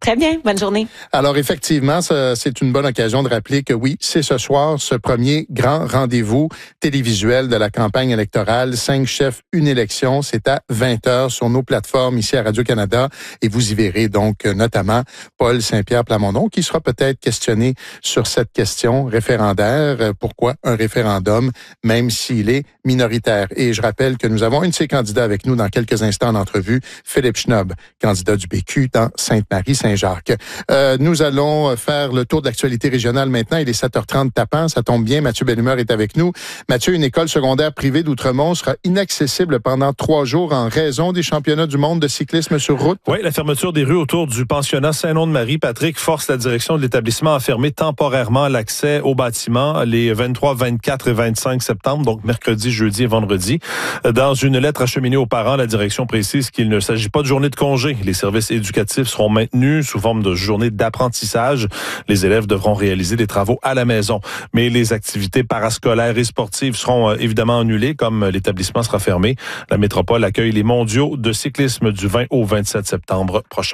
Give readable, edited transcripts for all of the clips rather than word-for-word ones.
Très bien. Bonne journée. Alors, effectivement, c'est une bonne occasion de rappeler que oui, c'est ce soir ce premier grand rendez-vous télévisuel de la campagne électorale. 5 chefs, une élection. C'est à 20h sur nos plateformes ici à Radio-Canada. Et vous y verrez donc notamment Paul Saint-Pierre Plamondon qui sera peut-être questionné sur cette question référendaire. Pourquoi un référendum, même s'il est minoritaire? Et je rappelle que nous avons un de ces candidats avec nous dans quelques instants en entrevue, Philippe Schnob, candidat du PQ dans Sainte-Marie-Saint-Jacques. Nous allons faire le tour de l'actualité régionale maintenant. Il est 7h30 tapant. Ça tombe bien. Mathieu Bellumeur est avec nous. Mathieu, une école secondaire privée d'Outremont sera inaccessible pendant 3 jours en raison des championnats du monde de cyclisme sur route. Oui, la fermeture des rues autour du pensionnat Saint-Nom-de-Marie, Patrick, force la direction de l'établissement à fermer temporairement l'accès au bâtiment les 23, 24 et 25 septembre, donc mercredi, jeudi et vendredi. Dans une lettre acheminée aux parents, la direction précise qu'il ne s'agit pas de journée de congé. Les services éducatifs seront maintenus sous forme de journée d'apprentissage. Les élèves devront réaliser des travaux à la maison. Mais les activités parascolaires et sportives seront évidemment annulées, comme l'établissement sera fermé. La métropole accueille les mondiaux de cyclisme du 20 au 27 septembre prochain.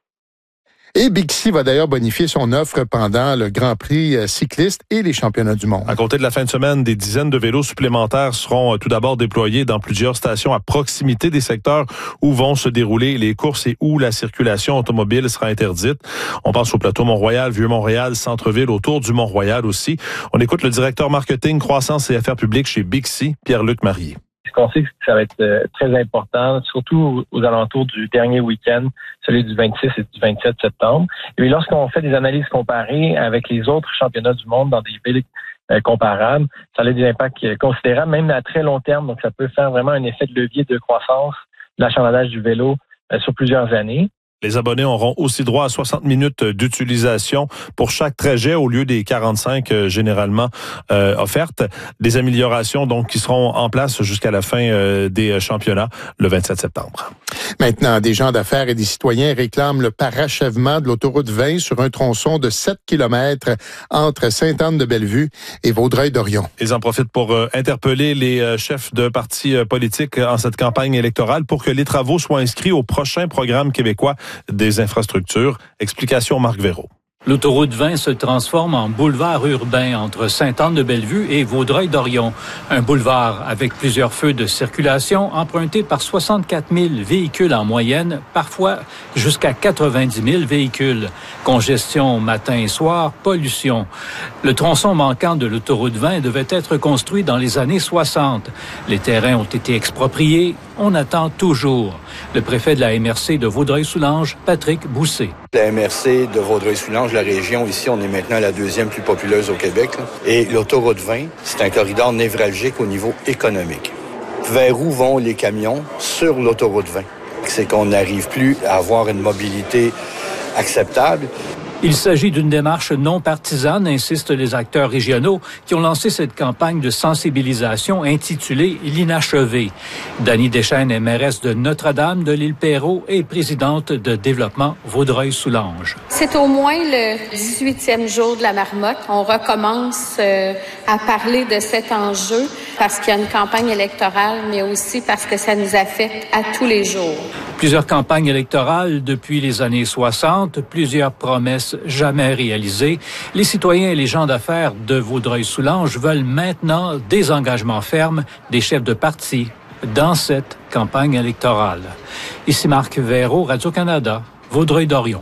Et Bixi va d'ailleurs bonifier son offre pendant le Grand Prix cycliste et les championnats du monde. À compter de la fin de semaine, des dizaines de vélos supplémentaires seront tout d'abord déployés dans plusieurs stations à proximité des secteurs où vont se dérouler les courses et où la circulation automobile sera interdite. On pense au plateau Mont-Royal, Vieux-Montréal, Centre-Ville, autour du Mont-Royal aussi. On écoute le directeur marketing, croissance et affaires publiques chez Bixi, Pierre-Luc Marié. On sait que ça va être très important, surtout aux alentours du dernier week-end, celui du 26 et du 27 septembre. Et puis lorsqu'on fait des analyses comparées avec les autres championnats du monde dans des villes comparables, ça a des impacts considérables, même à très long terme. Donc, ça peut faire vraiment un effet de levier de croissance de l'achalandage du vélo sur plusieurs années. Les abonnés auront aussi droit à 60 minutes d'utilisation pour chaque trajet au lieu des 45 généralement offertes. Des améliorations donc qui seront en place jusqu'à la fin des championnats le 27 septembre. Maintenant, des gens d'affaires et des citoyens réclament le parachèvement de l'autoroute 20 sur un tronçon de 7 km entre Sainte-Anne-de-Bellevue et Vaudreuil-Dorion. Ils en profitent pour interpeller les chefs de partis politiques en cette campagne électorale pour que les travaux soient inscrits au prochain programme québécois des infrastructures. Explication Marc Véraud. L'autoroute 20 se transforme en boulevard urbain entre Sainte-Anne-de-Bellevue et Vaudreuil-Dorion. Un boulevard avec plusieurs feux de circulation emprunté par 64 000 véhicules en moyenne, parfois jusqu'à 90 000 véhicules. Congestion matin et soir, pollution. Le tronçon manquant de l'autoroute 20 devait être construit dans les années 60. Les terrains ont été expropriés. On attend toujours. Le préfet de la MRC de Vaudreuil-Soulanges, Patrick Bousset. La MRC de Vaudreuil-Soulanges, la région ici, on est maintenant la 2e plus populeuse au Québec. Et l'autoroute 20, c'est un corridor névralgique au niveau économique. Vers où vont les camions sur l'autoroute 20? C'est qu'on n'arrive plus à avoir une mobilité acceptable. Il s'agit d'une démarche non partisane, insistent les acteurs régionaux qui ont lancé cette campagne de sensibilisation intitulée « L'inachevé ». Dany Deschênes est mairesse de Notre-Dame de l'Île-Perrot et présidente de développement Vaudreuil-Soulanges. C'est au moins le 18e jour de la marmotte. On recommence à parler de cet enjeu parce qu'il y a une campagne électorale, mais aussi parce que ça nous affecte à tous les jours. Plusieurs campagnes électorales depuis les années 60, plusieurs promesses jamais réalisées. Les citoyens et les gens d'affaires de Vaudreuil-Soulanges veulent maintenant des engagements fermes des chefs de parti dans cette campagne électorale. Ici Marc Véraud, Radio-Canada, Vaudreuil-Dorion.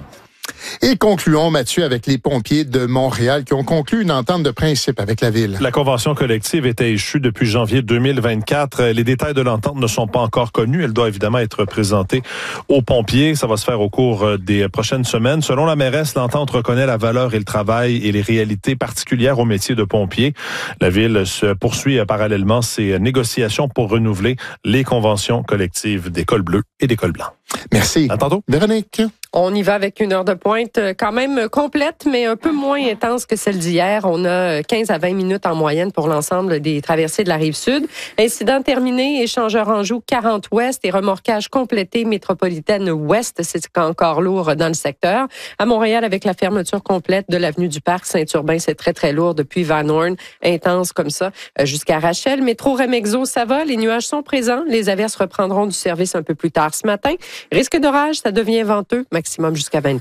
Et concluons, Mathieu, avec les pompiers de Montréal qui ont conclu une entente de principe avec la ville. La convention collective était échue depuis janvier 2024. Les détails de l'entente ne sont pas encore connus. Elle doit évidemment être présentée aux pompiers. Ça va se faire au cours des prochaines semaines. Selon la mairesse, l'entente reconnaît la valeur et le travail et les réalités particulières au métier de pompier. La ville se poursuit parallèlement ses négociations pour renouveler les conventions collectives des cols bleus et des cols blancs. Merci. À tantôt. Véronique. On y va avec une heure de pointe quand même complète, mais un peu moins intense que celle d'hier. On a 15 à 20 minutes en moyenne pour l'ensemble des traversées de la Rive-Sud. Incident terminé, échangeur Anjou 40 Ouest et remorquage complété métropolitaine Ouest. C'est encore lourd dans le secteur. À Montréal, avec la fermeture complète de l'avenue du Parc Saint-Urbain, c'est très, très lourd depuis Van Horn, intense comme ça, jusqu'à Rachel. Métro Remexo, ça va. Les nuages sont présents. Les averses reprendront du service un peu plus tard ce matin. Risque d'orage, ça devient venteux, maximum jusqu'à 23.